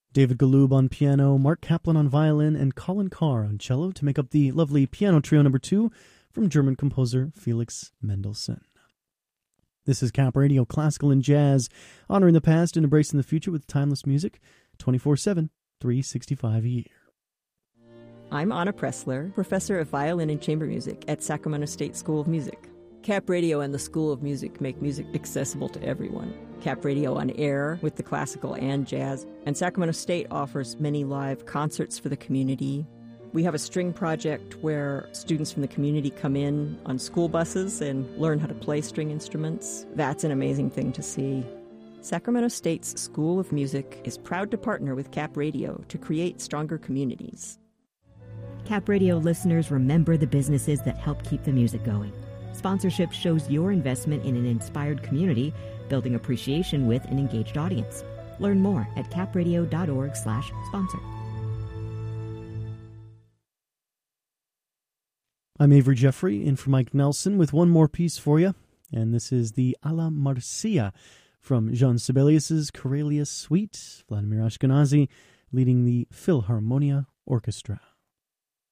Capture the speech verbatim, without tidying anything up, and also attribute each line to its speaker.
Speaker 1: David Galoob on piano, Mark Kaplan on violin, and Colin Carr on cello to make up the lovely Piano Trio number two from German composer Felix Mendelssohn. This is Cap Radio, classical and jazz, honoring the past and embracing the future with timeless music, twenty-four seven, three sixty-five a year.
Speaker 2: I'm Anna Pressler, professor of violin and chamber music at Sacramento State School of Music. Cap Radio and the School of Music make music accessible to everyone. Cap Radio on air with the classical and jazz, and Sacramento State offers many live concerts for the community. We have a string project where students from the community come in on school buses and learn how to play string instruments. That's an amazing thing to see. Sacramento State's School of Music is proud to partner with Cap Radio to create stronger communities.
Speaker 3: Cap Radio listeners, remember the businesses that help keep the music going. Sponsorship shows your investment in an inspired community, building appreciation with an engaged audience. Learn more at capradio.org slash sponsor.
Speaker 1: I'm Avery Jeffrey, in for Mike Nelson, with one more piece for you, and this is the Alla Marcia from Jean Sibelius's Karelia Suite, Vladimir Ashkenazy leading the Philharmonia Orchestra.